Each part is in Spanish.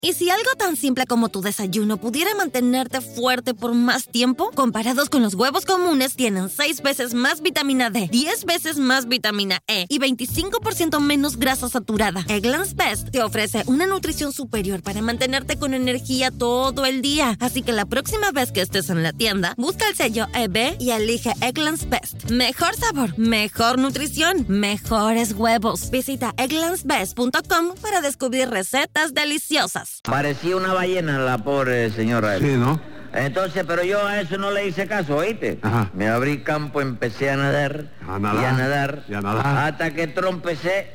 ¿Y si algo tan simple como tu desayuno pudiera mantenerte fuerte por más tiempo? Comparados con los huevos comunes, tienen 6 veces más vitamina D, 10 veces más vitamina E y 25% menos grasa saturada. Eggland's Best te ofrece una nutrición superior para mantenerte con energía todo el día. Así que la próxima vez que estés en la tienda, busca el sello EB y elige Eggland's Best. Mejor sabor, mejor nutrición, mejores huevos. Visita egglandsbest.com para descubrir recetas deliciosas. Parecía una ballena la pobre señora. Sí, ¿no? Entonces, pero yo a eso no le hice caso, ¿oíste? Ajá. Me abrí campo, empecé a nadar. A nadar. Y a nadar. Y a nadar. Hasta que trompecé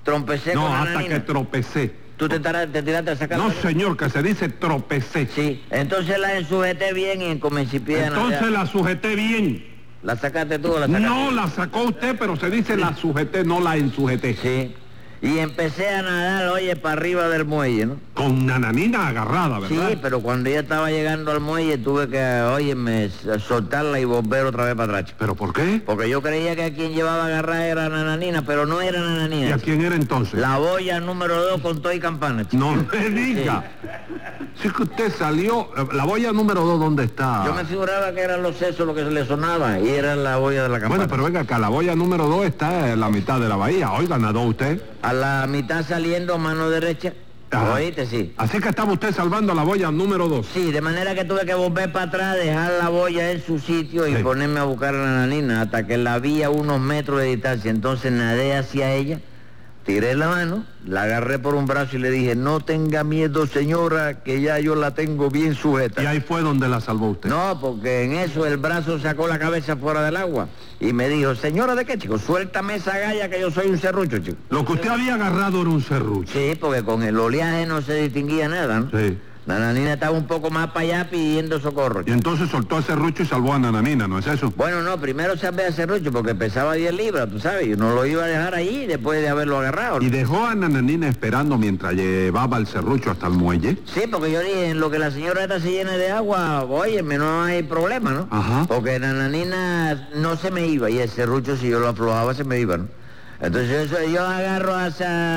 No, con hasta Ananina. que tropecé. ¿Tú te tiraste a sacar? No, señor, que se dice tropecé. Sí, entonces la ensujeté bien y comencé a nadar. Entonces la sujeté bien. ¿La sacaste tú o la sacaste? No, la sacó usted, pero se dice la sujeté, no la ensujeté. Sí. Y empecé a nadar, oye, para arriba del muelle, ¿no? Con Nananina agarrada, ¿verdad? Sí, pero cuando ya estaba llegando al muelle tuve que, óyeme, soltarla y volver otra vez para atrás. ¿Pero por qué? Porque yo creía que a quien llevaba agarrada era Nananina, pero no era ¿Y Nananina. a quién era entonces? La boya número 2 con todo y campana, chico. No me diga. Sí que usted salió... La boya número 2, ¿dónde está? Yo me figuraba que eran los sesos lo que se le sonaba y era la boya de la campana. Bueno, pero venga acá, la boya número 2 está en la mitad de la bahía. Oiga, ¿nadó usted? A la mitad saliendo mano derecha. Ajá. ¿Oíste? Sí. Así que estaba usted salvando la boya número 2. Sí, de manera que tuve que volver para atrás, dejar la boya en su sitio y Sí. ponerme a buscar a la Nananina hasta que la vi a unos metros de distancia. Entonces nadé hacia ella, tiré la mano, la agarré por un brazo y le dije, no tenga miedo, señora, que ya yo la tengo bien sujeta. Y ahí fue donde la salvó usted. No, porque en eso el brazo sacó la cabeza fuera del agua y me dijo, señora, ¿de qué, chico? Suéltame esa galla que yo soy un serrucho, chico. Lo que usted había agarrado era un serrucho. Sí, porque con el oleaje no se distinguía nada, ¿no? Sí. La Nananina estaba un poco más para allá pidiendo socorro, Y chico. entonces soltó a serrucho y salvó a Nananina, ¿no es eso? Bueno, no, primero salvé a serrucho porque pesaba 10 libras, tú sabes, y no lo iba a dejar allí después de haberlo agarrado. ¿Y dejó a Nananina esperando mientras llevaba el serrucho hasta el muelle? Sí, porque yo dije, en lo que la señora esta se llene de agua, óyeme, no hay problema, ¿no? Ajá. Porque la Nananina no se me iba y el serrucho, si yo lo aflojaba, se me iba, ¿no? Entonces yo agarro a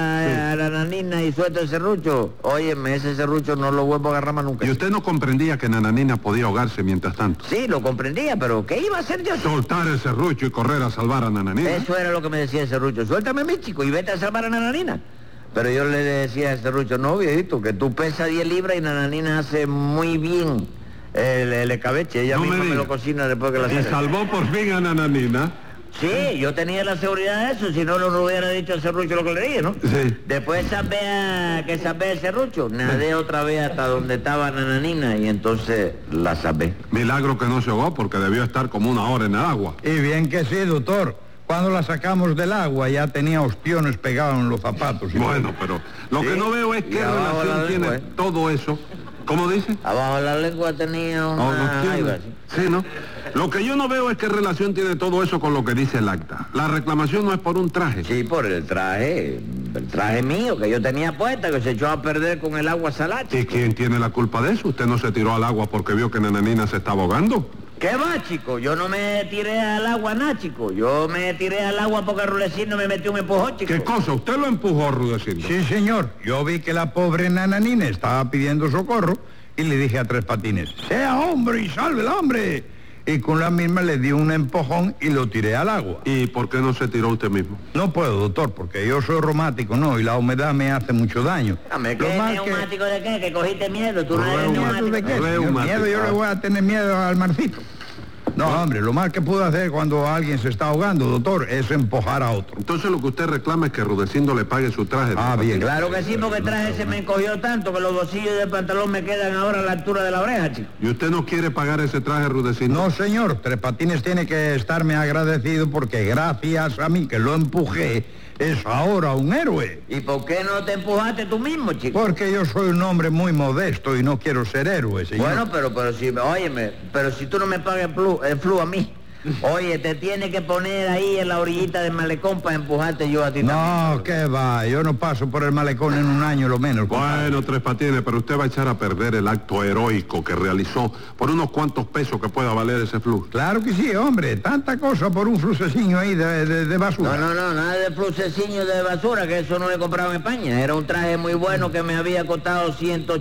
la Nananina y suelto el serrucho. Óyeme, ese serrucho no lo vuelvo a agarrar más nunca. ¿Y usted no comprendía que Nananina podía ahogarse mientras tanto? Sí, lo comprendía, pero ¿qué iba a hacer yo? Soltar el serrucho y correr a salvar a Nananina. Eso era lo que me decía el serrucho. Suéltame, mi chico, y vete a salvar a Nananina. Pero yo le decía al serrucho, no, viejito, que tú pesas 10 libras y Nananina hace muy bien el escabeche. Ella No me misma me diga. lo cocina después que la Y saca. salvó por fin a Nananina. Sí, yo tenía la seguridad de eso, si no, no hubiera dicho al serrucho lo que le dije, ¿no? Sí. Después que sabé el serrucho, nadé otra vez hasta donde estaba Nananina y entonces la sabé. Milagro que no se ahogó porque debió estar como una hora en el agua. Y bien que sí, doctor. Cuando la sacamos del agua ya tenía ostiones pegados en los zapatos. Bueno, pero lo que Sí. no veo es Y qué abajo relación la tiene lengua, ¿eh? todo eso. ¿Cómo dice? Abajo de la lengua tenía Oh, no una tiene. jaiba, ¿sí? Sí, ¿no? Lo que yo no veo es qué relación tiene todo eso con lo que dice el acta. La reclamación no es por un traje. Sí, por el traje mío que yo tenía puesta, que se echó a perder con el agua salada. ¿Y quién tiene la culpa de eso? ¿Usted no se tiró al agua porque vio que Nananina se estaba ahogando? ¿Qué va, chico? Yo no me tiré al agua, nada, chico. Yo me tiré al agua porque Rulecino me metió un empujón, chico. ¿Qué cosa? ¿Usted lo empujó, Rudecindo? Sí, señor. Yo vi que la pobre Nananina estaba pidiendo socorro y le dije a Tres Patines, sea hombre y salve el hombre. Y con la misma le di un empujón y lo tiré al agua. ¿Y por qué no se tiró usted mismo? No puedo, doctor, porque yo soy reumático, ¿no? Y la humedad me hace mucho daño. Dame, Lo ¿qué más que- neumático de qué? Que cogiste miedo, tú no eres Reumático. ¿Miedo neumático. de qué, señor? Reumático. Miedo, yo le voy a tener miedo al marcito. No, hombre, lo más que puedo hacer cuando alguien se está ahogando, doctor, es empujar a otro. Entonces lo que usted reclama es que Rudecindo le pague su traje. Ah, bien. Claro que sí, porque el traje se me encogió tanto que los bolsillos del pantalón me quedan ahora a la altura de la oreja, chico. ¿Y usted no quiere pagar ese traje, Rudecindo? No, señor, Tres Patines tiene que estarme agradecido porque gracias a mí que lo empujé, es ahora un héroe. ¿Y por qué no te empujaste tú mismo, chico? Porque yo soy un hombre muy modesto y no quiero ser héroe, señor. Bueno, pero si, óyeme, pero si tú no me pagas el flu a mí, Oye, te tiene que poner ahí en la orillita del malecón para empujarte yo a ti también. No, ¿qué va? Yo no paso por el malecón en un año lo menos. Bueno, Tres Patines, pero usted va a echar a perder el acto heroico que realizó por unos cuantos pesos que pueda valer ese flux. Claro que sí, hombre. Tanta cosa por un fluseciño ahí de basura. No, nada de fluseciño de basura, que eso no lo he comprado en España. Era un traje muy bueno que me había costado 180